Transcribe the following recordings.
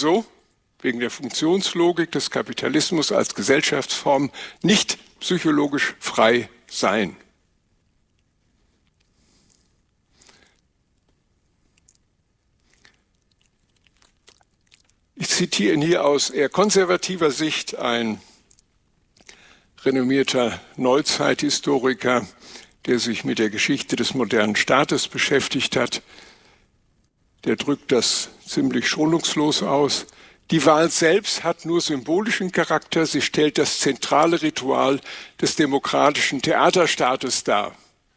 also wegen der Funktionslogik des Kapitalismus als Gesellschaftsform nicht psychologisch frei sein. Ich zitiere hier aus eher konservativer Sicht ein renommierter Neuzeithistoriker, der sich mit der Geschichte des modernen Staates beschäftigt hat. Der drückt das ziemlich schonungslos aus. Die Wahl selbst hat nur symbolischen Charakter. Sie stellt das zentrale Ritual des demokratischen Theaterstaates dar.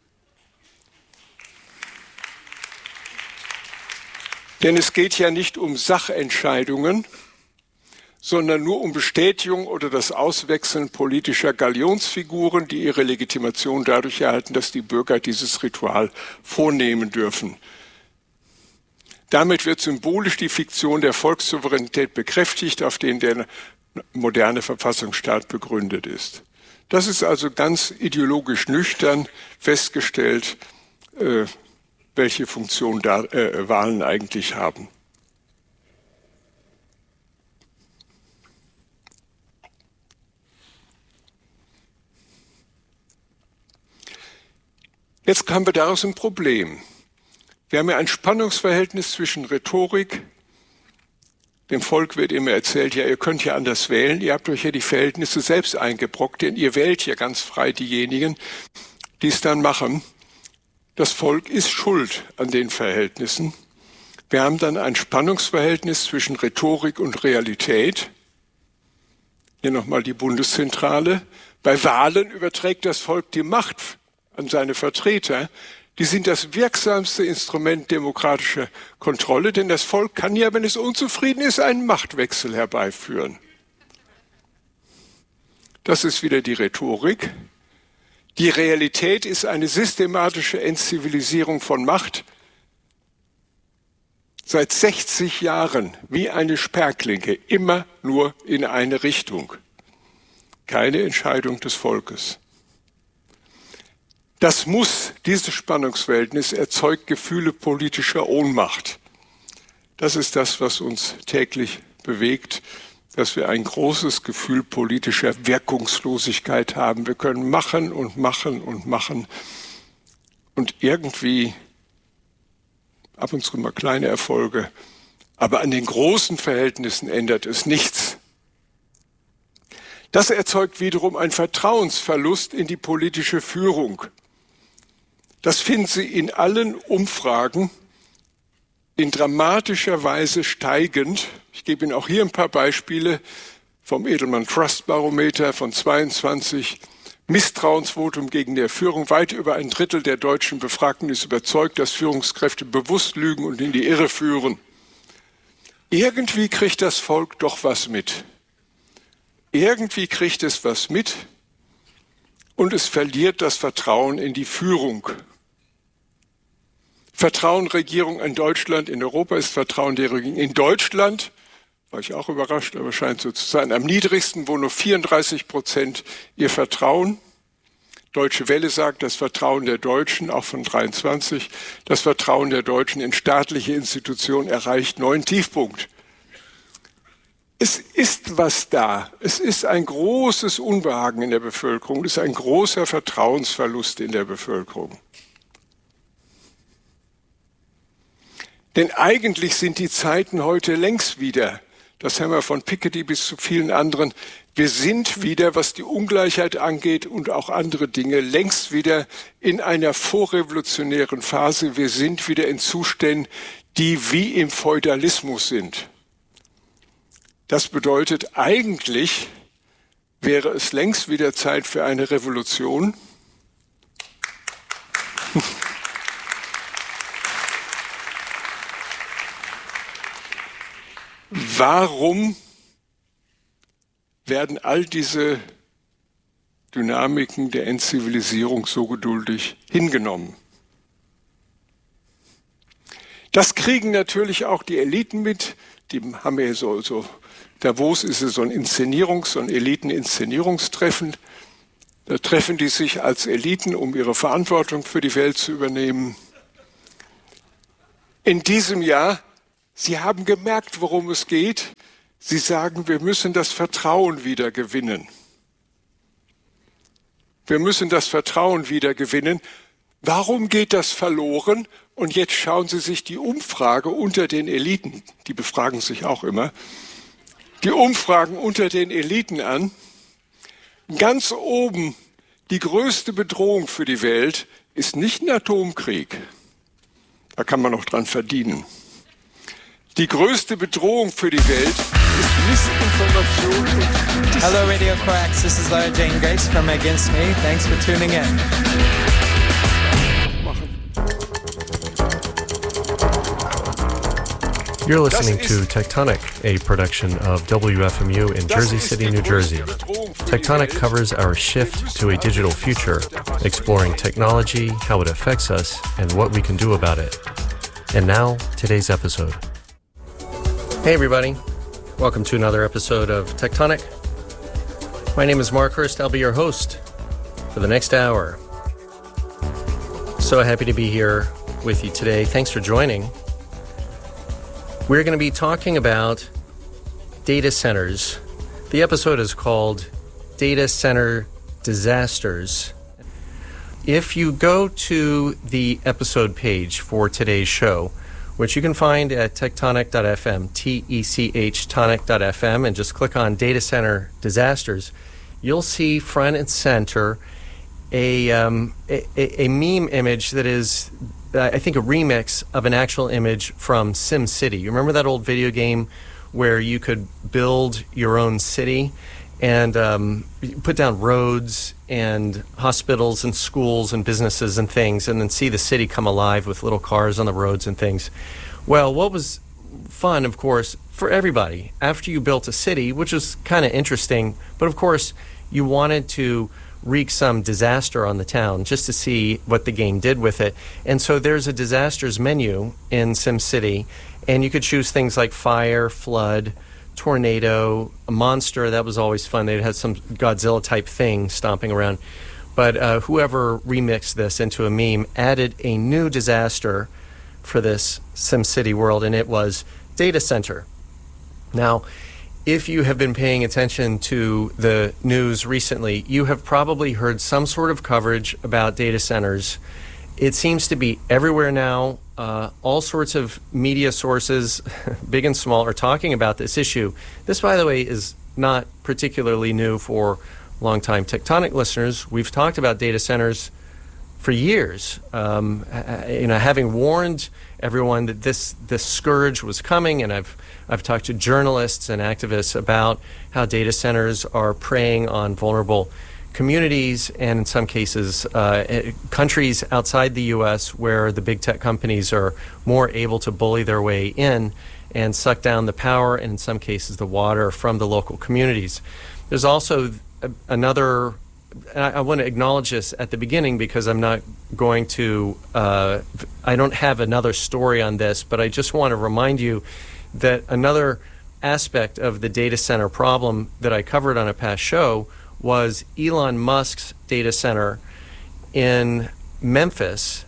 Denn es geht ja nicht um Sachentscheidungen, sondern nur um Bestätigung oder das Auswechseln politischer Galionsfiguren, die ihre Legitimation dadurch erhalten, dass die Bürger dieses Ritual vornehmen dürfen. Damit wird symbolisch die Fiktion der Volkssouveränität bekräftigt, auf denen der moderne Verfassungsstaat begründet ist. Das ist also ganz ideologisch nüchtern festgestellt, welche Funktion Wahlen eigentlich haben. Jetzt haben wir daraus ein Problem. Wir haben ja ein Spannungsverhältnis zwischen Rhetorik, dem Volk wird immer erzählt, ja, ihr könnt ja anders wählen, ihr habt euch ja die Verhältnisse selbst eingebrockt, denn ihr wählt ja ganz frei diejenigen, die es dann machen. Das Volk ist schuld an den Verhältnissen. Wir haben dann ein Spannungsverhältnis zwischen Rhetorik und Realität. Hier nochmal die Bundeszentrale. Bei Wahlen überträgt das Volk die Macht an seine Vertreter. Die sind das wirksamste Instrument demokratischer Kontrolle, denn das Volk kann ja, wenn es unzufrieden ist, einen Machtwechsel herbeiführen. Das ist wieder die Rhetorik. Die Realität ist eine systematische Entzivilisierung von Macht. Seit 60 Jahren wie eine Sperrklinke, immer nur in eine Richtung. Keine Entscheidung des Volkes. Dieses Spannungsverhältnis erzeugt Gefühle politischer Ohnmacht. Das ist das, was uns täglich bewegt, dass wir ein großes Gefühl politischer Wirkungslosigkeit haben. Wir können machen und machen und machen und irgendwie ab und zu mal kleine Erfolge, aber an den großen Verhältnissen ändert es nichts. Das erzeugt wiederum einen Vertrauensverlust in die politische Führung. Das finden Sie in allen Umfragen in dramatischer Weise steigend. Ich gebe Ihnen auch hier ein paar Beispiele vom Edelman Trust Barometer von 22. Misstrauensvotum gegen der Führung. Weit über ein Drittel der deutschen Befragten ist überzeugt, dass Führungskräfte bewusst lügen und in die Irre führen. Irgendwie kriegt das Volk doch was mit. Irgendwie kriegt es was mit und es verliert das Vertrauen in die Führung. Vertrauen Regierung in Deutschland, in Europa ist Vertrauen der Regierung in Deutschland, war ich auch überrascht, aber scheint so zu sein, am niedrigsten, wo nur 34% ihr Vertrauen. Deutsche Welle sagt, das Vertrauen der Deutschen, auch von 23, das Vertrauen der Deutschen in staatliche Institutionen erreicht 9 Tiefpunkt. Es ist was da. Es ist ein großes Unbehagen in der Bevölkerung. Es ist ein großer Vertrauensverlust in der Bevölkerung. Denn eigentlich sind die Zeiten heute längst wieder, das haben wir von Piketty bis zu vielen anderen, wir sind wieder, was die Ungleichheit angeht und auch andere Dinge, längst wieder in einer vorrevolutionären Phase. Wir sind wieder in Zuständen, die wie im Feudalismus sind. Das bedeutet, eigentlich wäre es längst wieder Zeit für eine Revolution. Warum werden all diese Dynamiken der Entzivilisierung so geduldig hingenommen? Das kriegen natürlich auch die Eliten mit. Die haben ja so Davos ist so ein so ein Eliten-Inszenierungstreffen. Da treffen die sich als Eliten, um ihre Verantwortung für die Welt zu übernehmen. In diesem Jahr, Sie haben gemerkt, worum es geht. Sie sagen, wir müssen das Vertrauen wieder gewinnen. Wir müssen das Vertrauen wieder gewinnen. Warum geht das verloren? Und jetzt schauen Sie sich die Umfrage unter den Eliten, die befragen sich auch immer, die Umfragen unter den Eliten an. Ganz oben, die größte Bedrohung für die Welt ist nicht ein Atomkrieg. Da kann man noch dran verdienen. Die größte Bedrohung für die Welt ist Missinformation und Hello Radio Cracks, this is Lara Jane Grace from Against Me. Thanks for tuning in. You're listening to Tectonic, a production of WFMU in Jersey City, New Jersey. Tectonic covers our shift to a digital future, exploring technology, how it affects us, and what we can do about it. And now, today's episode. Hey everybody, welcome to another episode of Tectonic. My name is Mark Hurst. I'll be your host for the next hour. So happy to be here with you today. Thanks for joining. We're going to be talking about data centers. The episode is called Data Center Disasters. If you go to the episode page for today's show, which you can find at tectonic.fm, T-E-C-H, tonic.fm, and just click on Data Center Disasters, you'll see front and center a meme image that is, I think, a remix of an actual image from SimCity. You remember that old video game where you could build your own city and put down roads and hospitals and schools and businesses and things, and then see the city come alive with little cars on the roads and things? Well, what was fun, of course, for everybody, after you built a city, which was kind of interesting, but of course you wanted to wreak some disaster on the town just to see what the game did with it. And so there's a disasters menu in SimCity, and you could choose things like fire, flood, tornado, a monster. That was always fun. They'd have some Godzilla type thing stomping around. But whoever remixed this into a meme added a new disaster for this SimCity world, and it was data center. Now, if you have been paying attention to the news recently, you have probably heard some sort of coverage about data centers. It seems to be everywhere now. All sorts of media sources, big and small, are talking about this issue. This, by the way, is not particularly new for longtime Tectonic listeners. We've talked about data centers for years, having warned everyone that this scourge was coming, and I've talked to journalists and activists about how data centers are preying on vulnerable communities, and in some cases countries outside the U.S. where the big tech companies are more able to bully their way in and suck down the power and in some cases the water from the local communities. There's also another, and I want to acknowledge this at the beginning because I'm not going to, I don't have another story on this, but I just want to remind you that another aspect of the data center problem that I covered on a past show was Elon Musk's data center in Memphis,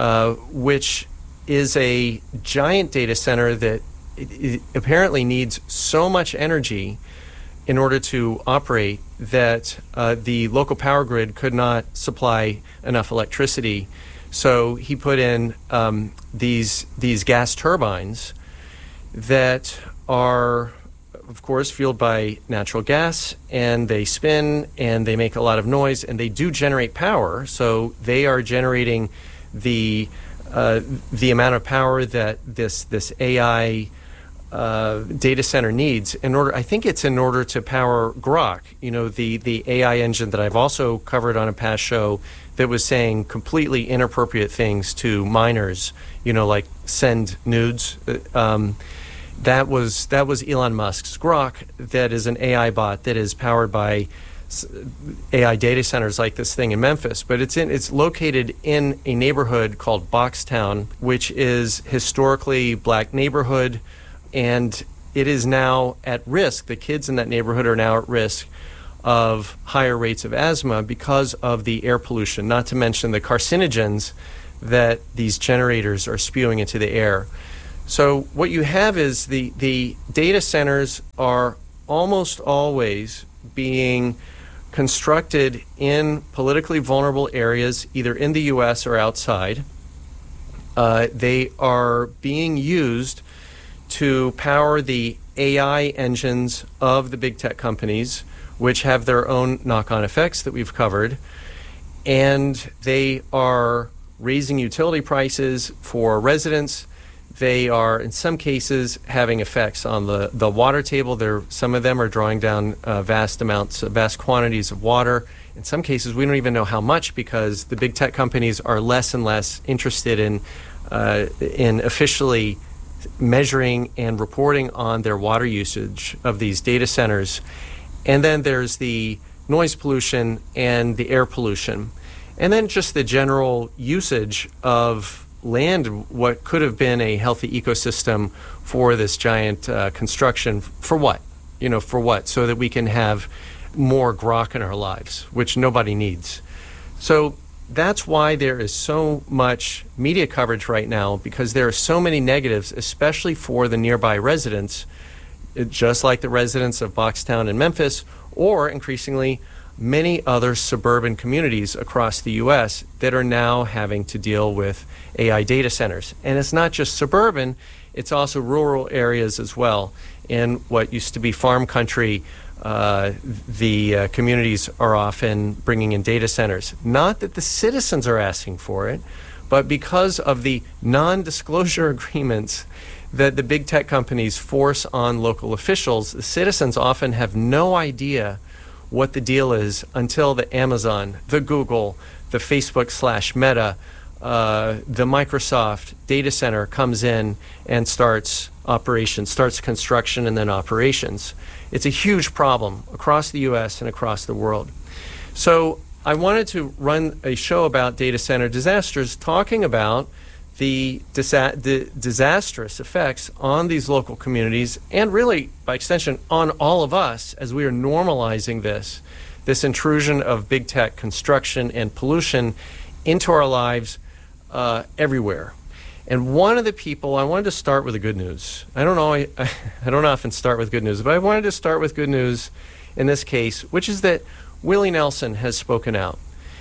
which is a giant data center that it apparently needs so much energy in order to operate that the local power grid could not supply enough electricity. So he put in these gas turbines that are, of course, fueled by natural gas, and they spin and they make a lot of noise, and they do generate power. So they are generating the amount of power that this AI data center needs in order. I think it's in order to power Grok, the AI engine that I've also covered on a past show that was saying completely inappropriate things to minors, like send nudes. That was Elon Musk's Grok. That is an AI bot that is powered by AI data centers like this thing in Memphis. But it's located in a neighborhood called Boxtown, which is historically black neighborhood, and it is now at risk. The kids in that neighborhood are now at risk of higher rates of asthma because of the air pollution, not to mention the carcinogens that these generators are spewing into the air. So what you have is the data centers are almost always being constructed in politically vulnerable areas, either in the U.S. or outside. They are being used to power the AI engines of the big tech companies, which have their own knock-on effects that we've covered. And they are raising utility prices for residents. They are, in some cases, having effects on the water table. Some of them are drawing down vast quantities of water. In some cases, we don't even know how much, because the big tech companies are less and less interested in officially measuring and reporting on their water usage of these data centers. And then there's the noise pollution and the air pollution. And then just the general usage of land, what could have been a healthy ecosystem, for this giant construction. For what? For what? So that we can have more grok in our lives, which nobody needs. So that's why there is so much media coverage right now, because there are so many negatives, especially for the nearby residents, just like the residents of Boxtown and Memphis, or increasingly many other suburban communities across the U.S. that are now having to deal with AI data centers. And it's not just suburban, it's also rural areas as well. In what used to be farm country, the communities are often bringing in data centers. Not that the citizens are asking for it, but because of the non-disclosure agreements that the big tech companies force on local officials, the citizens often have no idea what the deal is until the Amazon, the Google, the Facebook/Meta, the Microsoft data center comes in and starts construction and then operations. It's a huge problem across the U.S. and across the world. So I wanted to run a show about data center disasters, talking about the disastrous effects on these local communities, and really, by extension, on all of us, as we are normalizing this intrusion of big tech construction and pollution into our lives everywhere. And one of the people, I wanted to start with the good news. I don't often start with good news, but I wanted to start with good news in this case, which is that Willie Nelson has spoken out.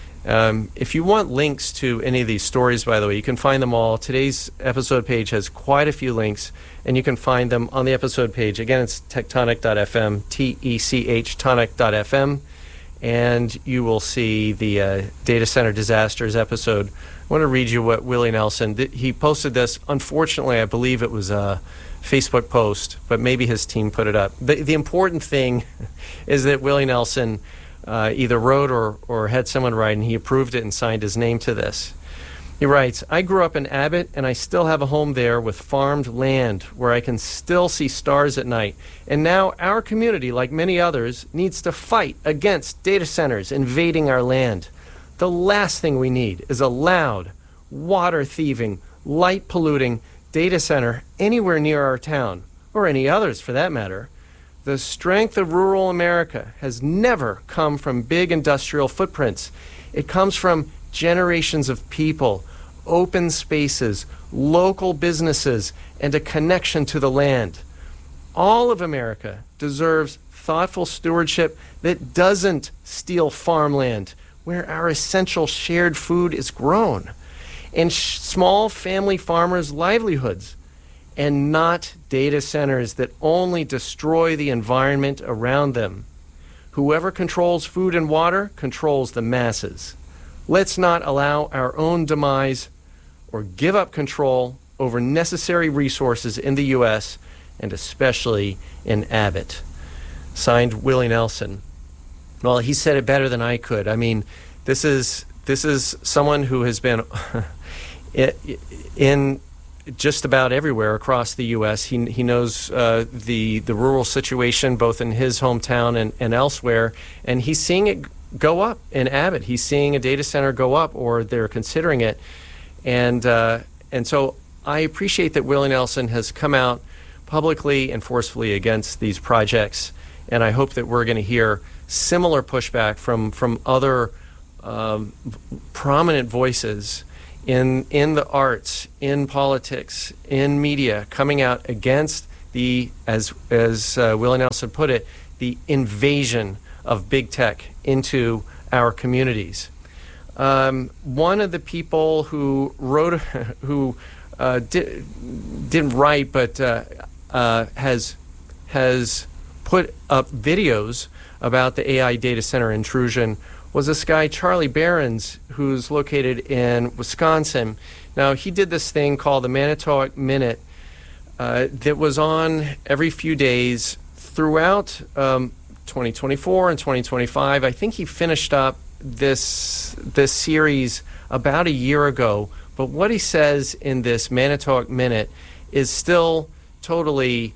If you want links to any of these stories, by the way, you can find them all. Today's episode page has quite a few links, and you can find them on the episode page. Again, it's tectonic.fm, TECH, tonic.fm, and you will see the Data Center Disasters episode. I want to read you what Willie Nelson, he posted this. Unfortunately, I believe it was a Facebook post, but maybe his team put it up. The important thing is that Willie Nelson either wrote or had someone write, and he approved it and signed his name to this. He writes, "I grew up in Abbott, and I still have a home there with farmed land where I can still see stars at night. And now our community, like many others, needs to fight against data centers invading our land. The last thing we need is a loud, water-thieving, light-polluting data center anywhere near our town, or any others for that matter. The strength of rural America has never come from big industrial footprints. It comes from generations of people, open spaces, local businesses, and a connection to the land. All of America deserves thoughtful stewardship that doesn't steal farmland, where our essential shared food is grown, and small family farmers' livelihoods, and not data centers that only destroy the environment around them. Whoever controls food and water controls the masses. Let's not allow our own demise or give up control over necessary resources in the U.S. and especially in Abbott." Signed, Willie Nelson. Well, he said it better than I could. I mean, this is someone who has been in just about everywhere across the U.S. He knows the rural situation both in his hometown and elsewhere, and he's seeing it go up in Abbott. He's seeing a data center go up, or they're considering it, and so I appreciate that Willie Nelson has come out publicly and forcefully against these projects, and I hope that we're going to hear similar pushback from other prominent voices in the arts, in politics, in media, coming out against the, as Willie Nelson put it, the invasion of big tech into our communities. One of the people who wrote, didn't write, but has put up videos about the AI data center intrusion was this guy, Charlie Behrens, who's located in Wisconsin. Now, he did this thing called the Manitowoc Minute that was on every few days throughout 2024 and 2025. I think he finished up this series about a year ago, but what he says in this Manitowoc Minute is still totally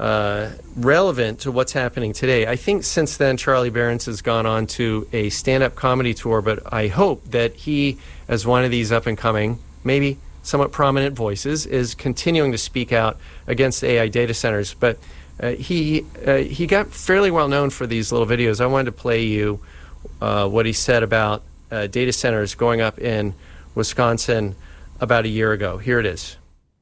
relevant to what's happening today. I think since then Charlie Behrens has gone on to a stand-up comedy tour, but I hope that he, as one of these up-and-coming, maybe somewhat prominent voices, is continuing to speak out against AI data centers. But he got fairly well known for these little videos. I wanted to play you what he said about data centers going up in Wisconsin about a year ago. Here it is.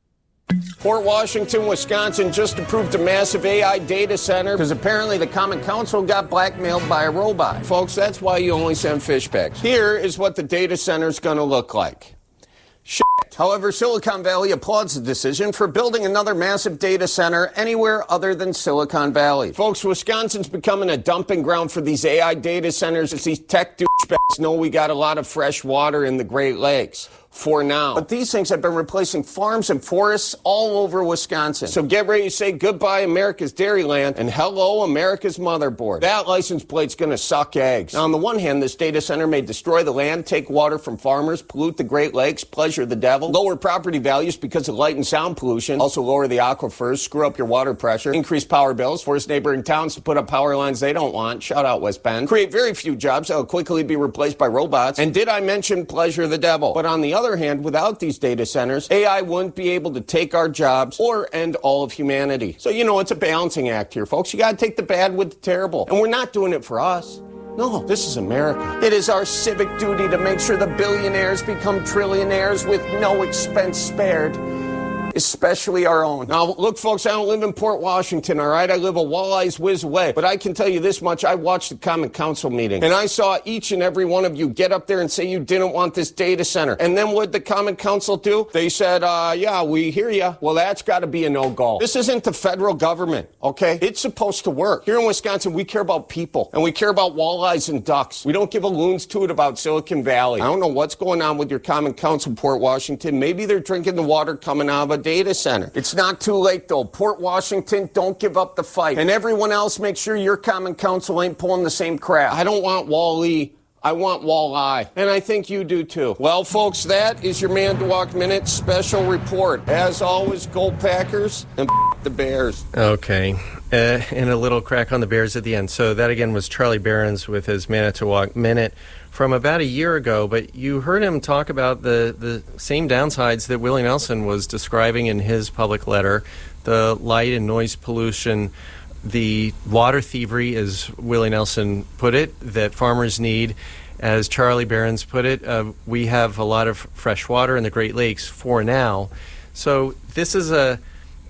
Port Washington, Wisconsin just approved a massive AI data center because apparently the Common Council got blackmailed by a robot. Folks, that's why you only send fish packs. Here is what the data center is going to look like. Shit. However, Silicon Valley applauds the decision for building another massive data center anywhere other than Silicon Valley. Folks, Wisconsin's becoming a dumping ground for these AI data centers as these tech douchebags know we got a lot of fresh water in the Great Lakes. For now. But these things have been replacing farms and forests all over Wisconsin. So get ready to say goodbye America's Dairyland and hello America's motherboard. That license plate's gonna suck eggs. Now on the one hand, this data center may destroy the land, take water from farmers, pollute the Great Lakes, pleasure the devil, lower property values because of light and sound pollution, also lower the aquifers, screw up your water pressure, increase power bills, force neighboring towns to put up power lines they don't want, shout out West Bend, create very few jobs that will quickly be replaced by robots, and did I mention pleasure the devil? But on the other hand, without these data centers, AI wouldn't be able to take our jobs or end all of humanity. So, it's a balancing act here, folks. You got to take the bad with the terrible. And we're not doing it for us. No, this is America. It is our civic duty to make sure the billionaires become trillionaires with no expense spared. Especially our own. Now, look, folks, I don't live in Port Washington, all right? I live a walleye's whiz away. But I can tell you this much. I watched the Common Council meeting, and I saw each and every one of you get up there and say you didn't want this data center. And then what did the Common Council do? They said, yeah, we hear you. Well, that's got to be a no-go. This isn't the federal government, okay? It's supposed to work. Here in Wisconsin, we care about people, and we care about walleyes and ducks. We don't give a loon's toot about Silicon Valley. I don't know what's going on with your Common Council, Port Washington. Maybe they're drinking the water coming out of a data center. It's not too late, though. Port Washington, don't give up the fight. And everyone else, make sure your Common Council ain't pulling the same crap. I don't want Wall-E. I want walleye. And I think you do, too. Well, folks, that is your Manitowoc Minute special report. As always, go Packers and the Bears. Okay. And a little crack on the Bears at the end. So that, again, was Charlie Behrens with his Manitowoc Minute from about a year ago, but you heard him talk about the same downsides that Willie Nelson was describing in his public letter, the light and noise pollution, the water thievery, as Willie Nelson put it, that farmers need. As Charlie Behrens put it, we have a lot of fresh water in the Great Lakes for now. So this is a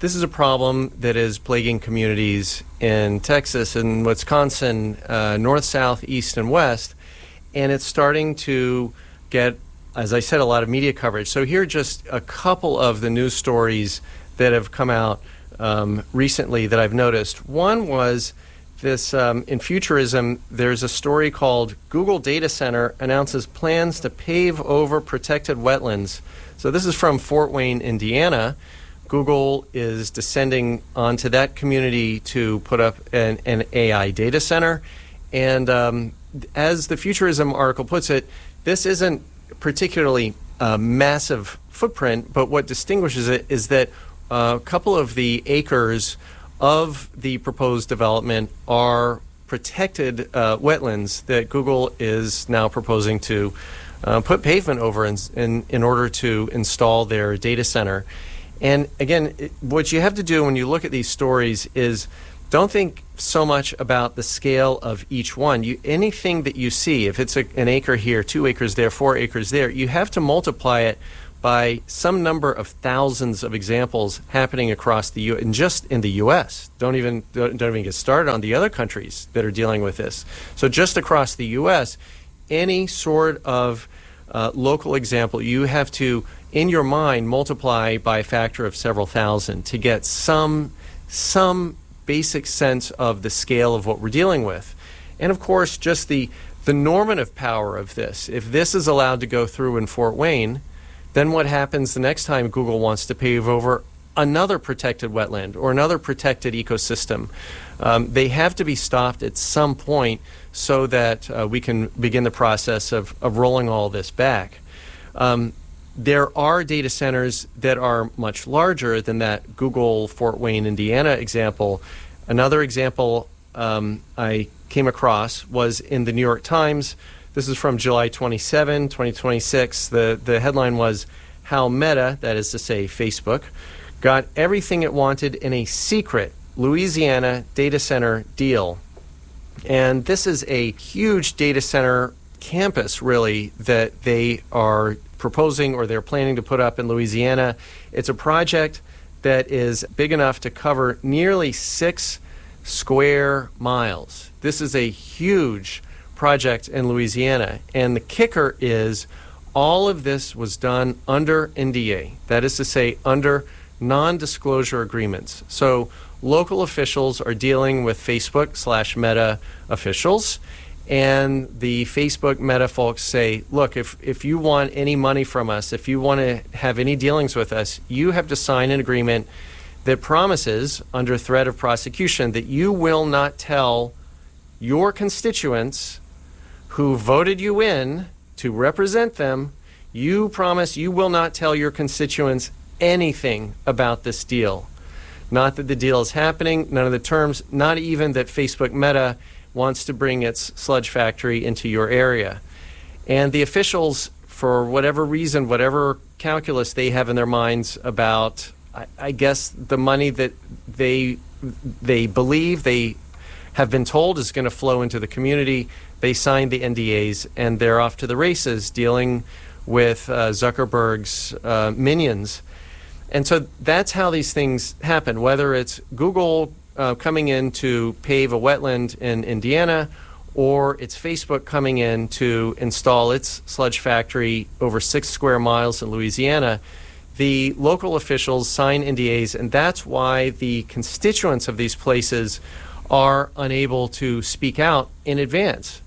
problem that is plaguing communities in Texas and Wisconsin, north, south, east, and west. And it's starting to get, as I said, a lot of media coverage. So here are just a couple of the news stories that have come out recently that I've noticed. One was this, in Futurism, there's a story called Google Data Center Announces Plans to Pave Over Protected Wetlands. So this is from Fort Wayne, Indiana. Google is descending onto that community to put up an AI data center. And as the Futurism article puts it, this isn't particularly a massive footprint, but what distinguishes it is that a couple of the acres of the proposed development are protected wetlands that Google is now proposing to put pavement over in order to install their data center. And again, what you have to do when you look at these stories is don't think so much about the scale of each one. Anything that you see, if it's an acre here, 2 acres there, 4 acres there, you have to multiply it by some number of thousands of examples happening across the U.S. and just in the U.S. Don't even get started on the other countries that are dealing with this. So just across the U.S., any sort of local example, you have to, in your mind, multiply by a factor of several thousand to get some basic sense of the scale of what we're dealing with. And of course, just the normative power of this. If this is allowed to go through in Fort Wayne, then what happens the next time Google wants to pave over another protected wetland or another protected ecosystem? They have to be stopped at some point so that we can begin the process of rolling all this back. There are data centers that are much larger than that Google Fort Wayne, Indiana example. Another example I came across was in the New York Times. This is from July 27, 2026. The headline was, "How Meta," that is to say Facebook, "got everything it wanted in a secret Louisiana data center deal." And this is a huge data center campus, really, that they are proposing or they're planning to put up in Louisiana. It's a project that is big enough to cover nearly 6 square miles. This is a huge project in Louisiana. And the kicker is all of this was done under NDA. That is to say, under non-disclosure agreements. So local officials are dealing with Facebook/Meta officials, and the Facebook Meta folks say, look, if you want any money from us, if you want to have any dealings with us, you have to sign an agreement that promises, under threat of prosecution, that you will not tell your constituents who voted you in to represent them, you promise you will not tell your constituents anything about this deal. Not that the deal is happening, none of the terms, not even that Facebook Meta wants to bring its sludge factory into your area. And the officials, for whatever reason, whatever calculus they have in their minds about, I guess, the money that they believe they have been told is going to flow into the community, they signed the NDAs and they're off to the races dealing with Zuckerberg's minions. And so that's how these things happen, whether it's Google coming in to pave a wetland in Indiana, or it's Facebook coming in to install its sludge factory over 6 square miles in Louisiana. The local officials sign NDAs, and that's why the constituents of these places are unable to speak out in advance.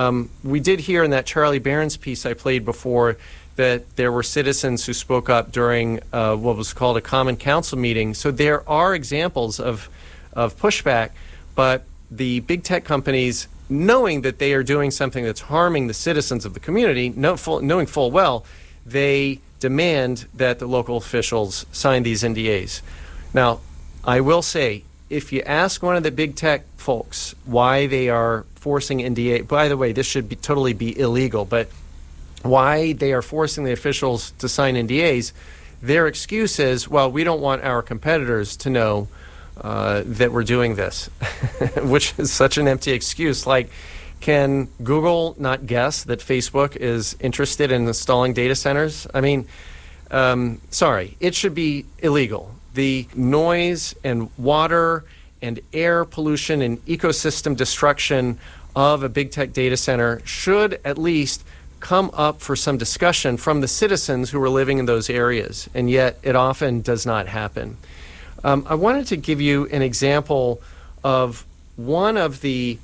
We did hear in that Charlie Barron's piece I played before that there were citizens who spoke up during what was called a Common Council meeting. So there are examples of pushback, but the big tech companies, knowing that they are doing something that's harming the citizens of the community, knowing full well, they demand that the local officials sign these NDAs. Now, I will say, if you ask one of the big tech folks why they are forcing NDA, by the way, this should totally be illegal, but why they are forcing the officials to sign NDAs, their excuse is, well, we don't want our competitors to know that we're doing this, which is such an empty excuse. Like, can Google not guess that Facebook is interested in installing data centers? I mean, sorry, it should be illegal. The noise and water and air pollution and ecosystem destruction of a big tech data center should at least come up for some discussion from the citizens who are living in those areas, and yet it often does not happen. I wanted to give you an example of one of the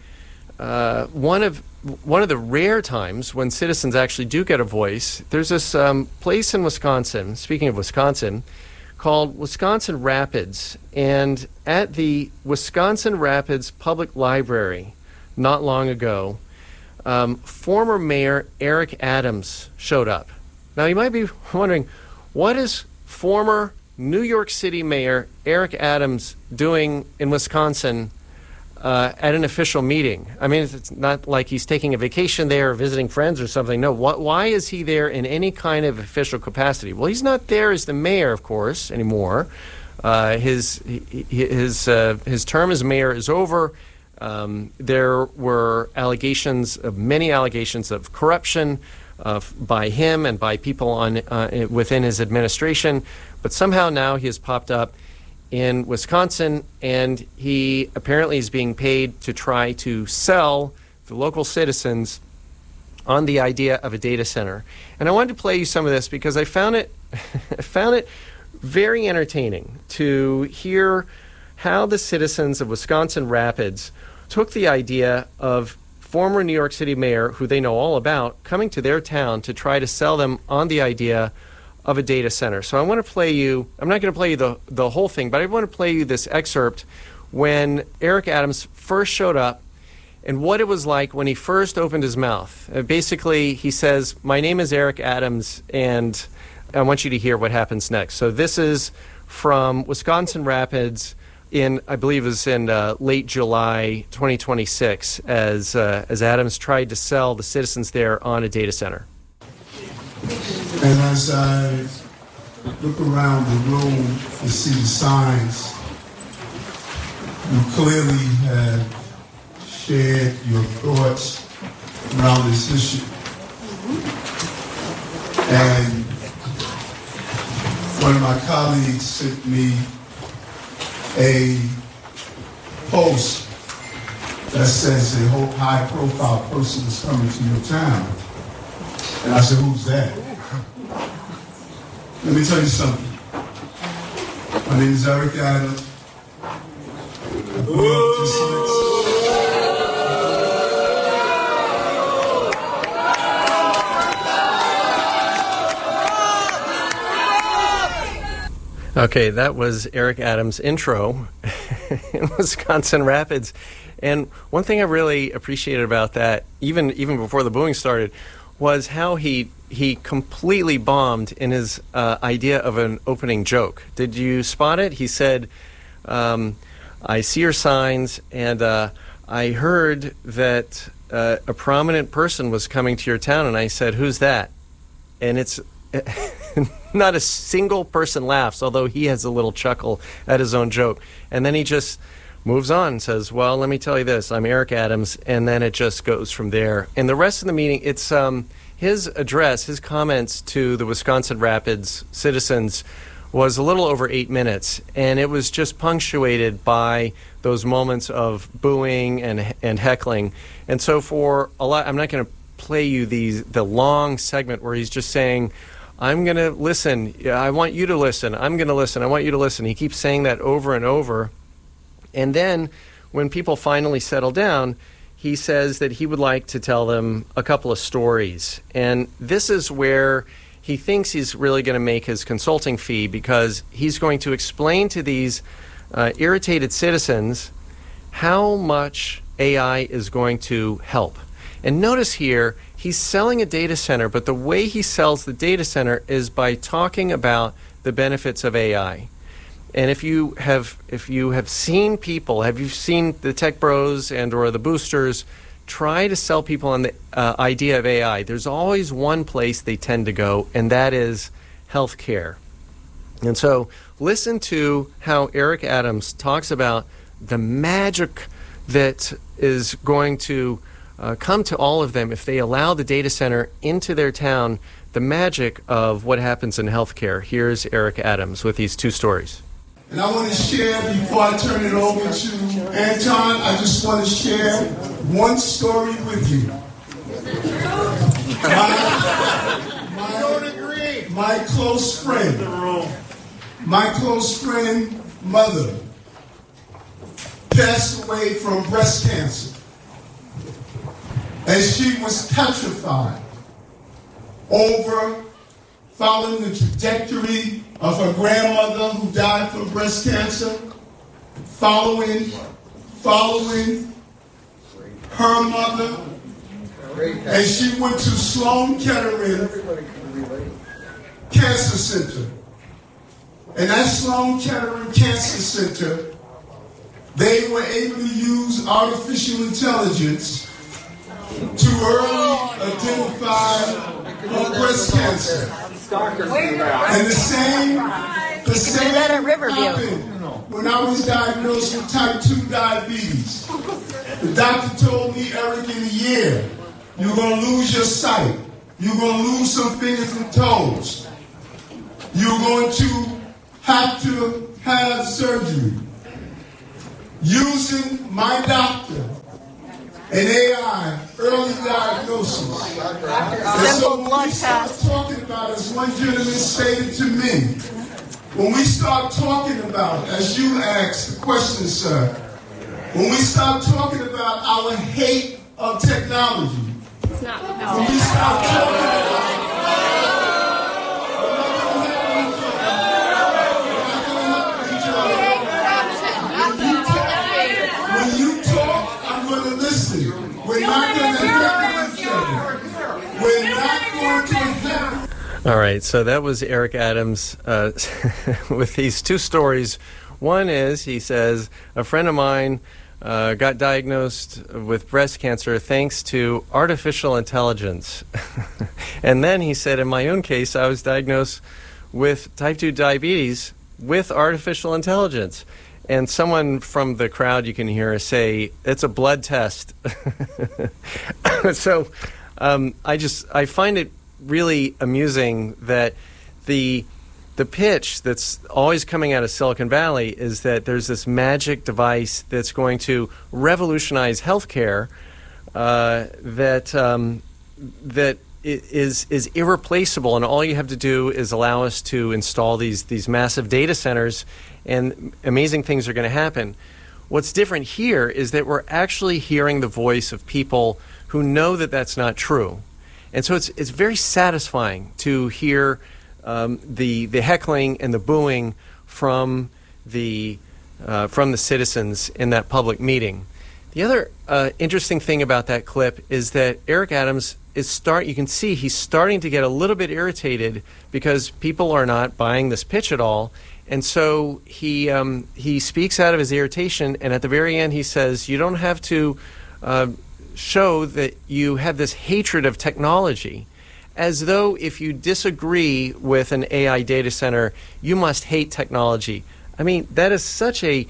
rare times when citizens actually do get a voice. There's this place in Wisconsin, speaking of Wisconsin, called Wisconsin Rapids. And at the Wisconsin Rapids Public Library not long ago, former Mayor Eric Adams showed up. Now, you might be wondering, what is former New York City Mayor Eric Adams doing in Wisconsin at an official meeting? I mean, it's not like he's taking a vacation there or visiting friends or something. No, why is he there in any kind of official capacity? Well, he's not there as the mayor, of course, anymore. His term as mayor is over. There were many allegations of corruption by him and by people within his administration, but somehow now he has popped up in Wisconsin, and he apparently is being paid to try to sell the local citizens on the idea of a data center. And I wanted to play you some of this because I found it very entertaining to hear how the citizens of Wisconsin Rapids took the idea of former New York City mayor, who they know all about, coming to their town to try to sell them on the idea of a data center. So I want to play you, I'm not going to play you the whole thing, but I want to play you this excerpt when Eric Adams first showed up and what it was like when he first opened his mouth. Basically, he says, "My name is Eric Adams, and I want you to hear what happens next." So this is from Wisconsin Rapids I believe it was in late July 2026, as Adams tried to sell the citizens there on a data center. And as I look around the room and see the signs, you clearly have shared your thoughts around this issue. And one of my colleagues sent me a post that says a whole high-profile person is coming to your town. And I said, "Who's that?" Let me tell you something. My name is Eric Adams. I grew up just next. Okay, that was Eric Adams' intro in Wisconsin Rapids. And one thing I really appreciated about that, even before the booing started, was how he completely bombed in his idea of an opening joke. Did you spot it? He said, "I see your signs, and I heard that a prominent person was coming to your town," and I said, "Who's that?" And it's not a single person laughs, although he has a little chuckle at his own joke. And then he just moves on and says, "Well, let me tell you this, I'm Eric Adams," and then it just goes from there. And the rest of the meeting, it's his address, his comments to the Wisconsin Rapids citizens was a little over 8 minutes, and it was just punctuated by those moments of booing and heckling. And so for a lot, I'm not going to play you the long segment where he's just saying, "I'm going to listen. I want you to listen. I'm going to listen. I want you to listen." He keeps saying that over and over. And then when people finally settle down, he says that he would like to tell them a couple of stories. And this is where he thinks he's really going to make his consulting fee, because he's going to explain to these irritated citizens how much AI is going to help. And notice here, he's selling a data center, but the way he sells the data center is by talking about the benefits of AI. And if you have seen people, have you seen the tech bros and or the boosters try to sell people on the idea of AI, there's always one place they tend to go, and that is healthcare. And so listen to how Eric Adams talks about the magic that is going to come to all of them if they allow the data center into their town, the magic of what happens in healthcare. Here's Eric Adams with these two stories. And I want to share, before I turn it over to Anton, I just want to share one story with you. My close friend, mother, passed away from breast cancer. And she was petrified over following the trajectory of her grandmother who died from breast cancer, following her mother, and she went to Sloan Kettering Cancer Center. And at Sloan Kettering Cancer Center, they were able to use artificial intelligence to early identify her breast cancer. And the same happened when I was diagnosed with type 2 diabetes. The doctor told me, Eric, in a year, you're going to lose your sight. You're going to lose some fingers and toes. You're going to have surgery. Using my doctor, an AI, early diagnosis. Simple blood test. Talking about, as one gentleman stated to me, when we start talking about, as you asked the question, sir, when we start talking about our hate of technology, It's not. No. when we start talking about when you talk, I'm going to listen. We're not going to have each other. We're not going to have. All right, so that was Eric Adams with these two stories. One is, he says, a friend of mine got diagnosed with breast cancer thanks to artificial intelligence. And then he said, in my own case, I was diagnosed with type 2 diabetes with artificial intelligence. And someone from the crowd you can hear say, it's a blood test. So I find it really amusing that the pitch that's always coming out of Silicon Valley is that there's this magic device that's going to revolutionize healthcare that is irreplaceable, and all you have to do is allow us to install these massive data centers, and amazing things are going to happen. What's different here is that we're actually hearing the voice of people who know that that's not true. And so it's very satisfying to hear the heckling and the booing from the citizens in that public meeting. The other interesting thing about that clip is that Eric Adams you can see he's starting to get a little bit irritated because people are not buying this pitch at all. And so he speaks out of his irritation, and at the very end he says, you don't have to show that you have this hatred of technology, as though if you disagree with an AI data center, you must hate technology. I mean, that is such a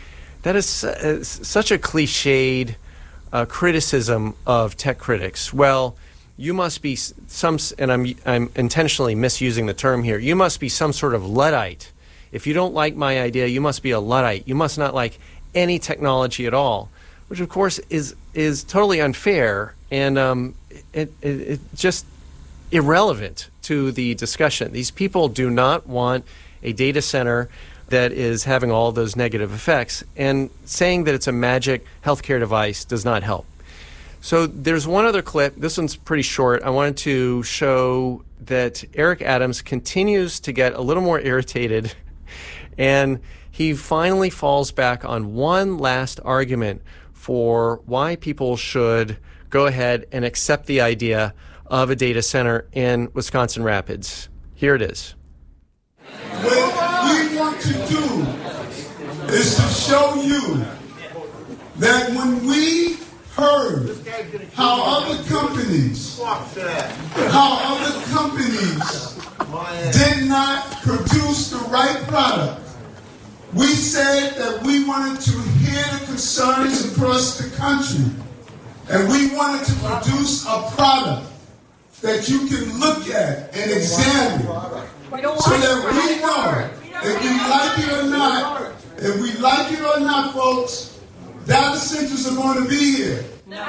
cliched criticism of tech critics. Well, you must be and I'm intentionally misusing the term here, you must be some sort of Luddite. If you don't like my idea, you must be a Luddite. You must not like any technology at all, which of course is totally unfair and it just irrelevant to the discussion. These people do not want a data center that is having all those negative effects, and saying that it's a magic healthcare device does not help. So there's one other clip. This one's pretty short. I wanted to show that Eric Adams continues to get a little more irritated, and he finally falls back on one last argument for why people should go ahead and accept the idea of a data center in Wisconsin Rapids. Here it is. What we want to do is to show you that when we heard how other companies did not produce the right product, we said that we wanted to hear the concerns across the country, and we wanted to produce a product that you can look at and examine, so that we know if we like it or not, folks, data centers are going to be here.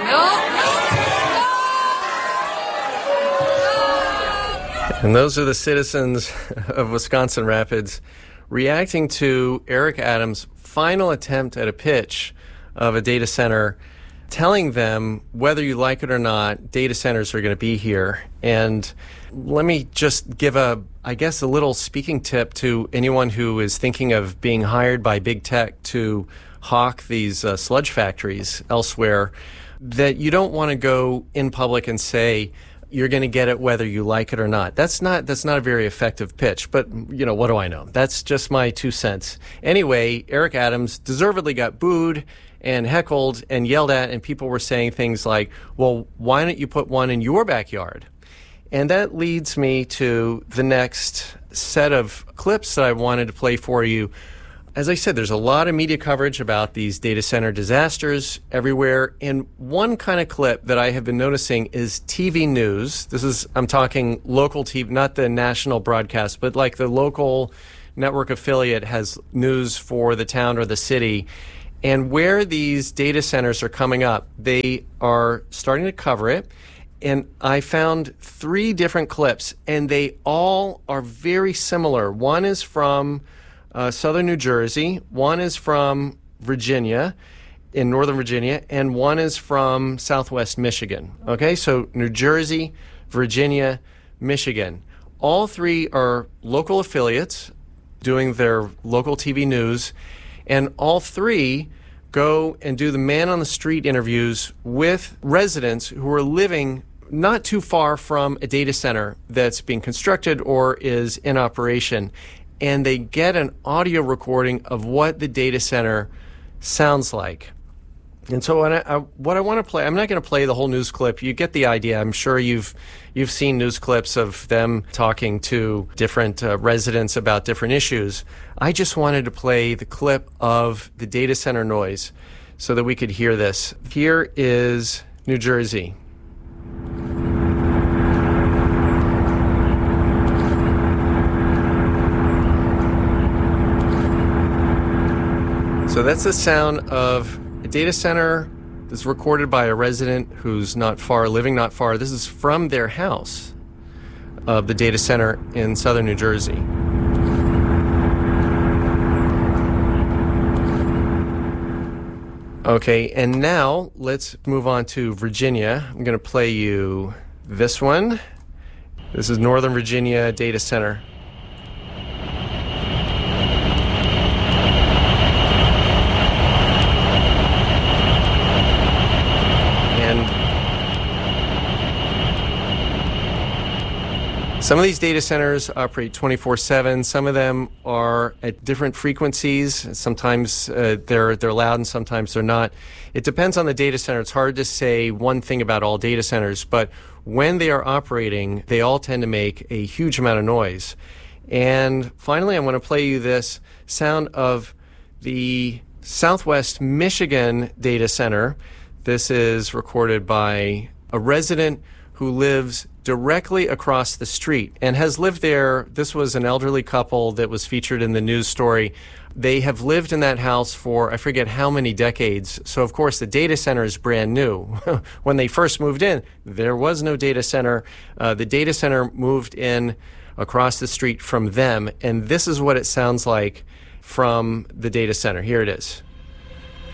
And those are the citizens of Wisconsin Rapids reacting to Eric Adams' final attempt at a pitch of a data center, telling them, whether you like it or not, data centers are going to be here. And let me just give a little speaking tip to anyone who is thinking of being hired by big tech to hawk these sludge factories elsewhere, that you don't want to go in public and say you're going to get it whether you like it or not. That's not a very effective pitch, but what do I know? That's just my 2 cents. Anyway, Eric Adams deservedly got booed and heckled and yelled at, and people were saying things like, well, why don't you put one in your backyard? And that leads me to the next set of clips that I wanted to play for you. As I said, there's a lot of media coverage about these data center disasters everywhere. And one kind of clip that I have been noticing is TV news. I'm talking local TV, not the national broadcast, but like the local network affiliate has news for the town or the city. And where these data centers are coming up, they are starting to cover it. And I found 3 different clips, and they all are very similar. One is from southern New Jersey, one is from Virginia, in northern Virginia, and one is from southwest Michigan. Okay, so New Jersey, Virginia, Michigan. All 3 are local affiliates doing their local TV news, and all 3 go and do the man-on-the-street interviews with residents who are living not too far from a data center that's being constructed or is in operation. And they get an audio recording of what the data center sounds like. And so what I want to play, I'm not going to play the whole news clip. You get the idea. I'm sure you've seen news clips of them talking to different residents about different issues. I just wanted to play the clip of the data center noise so that we could hear this. Here is New Jersey. So that's the sound of a data center that's recorded by a resident who's living not far. This is from their house of the data center in southern New Jersey. Okay, and now let's move on to Virginia. I'm going to play you this one. This is Northern Virginia Data Center. Some of these data centers operate 24/7. Some of them are at different frequencies. Sometimes they're loud and sometimes they're not. It depends on the data center. It's hard to say one thing about all data centers, but when they are operating, they all tend to make a huge amount of noise. And finally, I want to play you this sound of the Southwest Michigan data center. This is recorded by a resident who lives directly across the street and has lived there. This was an elderly couple that was featured in the news story. They have lived in that house for I forget how many decades. So, of course, the data center is brand new. When they first moved in, there was no data center. The data center moved in across the street from them, and this is what it sounds like from the data center. Here it is.